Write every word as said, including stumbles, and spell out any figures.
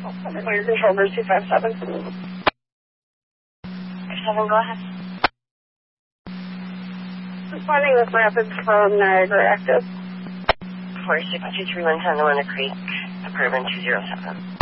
Fire Control, Bruce two five seven. Seven, go ahead. Responding with Rapids from Niagara Active. four six two three one ten, Winter Creek, Suburban two zero seven.